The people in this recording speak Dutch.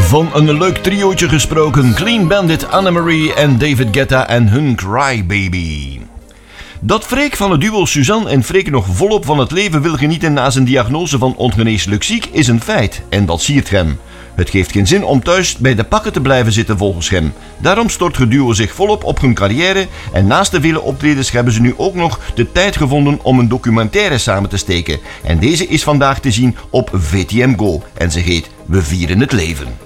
Van een leuk triootje gesproken, Clean Bandit, Annemarie en David Guetta en hun Crybaby. Dat Freek van het duo Suzanne en Freek nog volop van het leven wil genieten na zijn diagnose van ongeneeslijk ziek is een feit en dat siert hem. Het geeft geen zin om thuis bij de pakken te blijven zitten volgens hem. Daarom stort het duo zich volop op hun carrière en naast de vele optredens hebben ze nu ook nog de tijd gevonden om een documentaire samen te steken. En deze is vandaag te zien op VTM Go en ze heet We vieren het leven.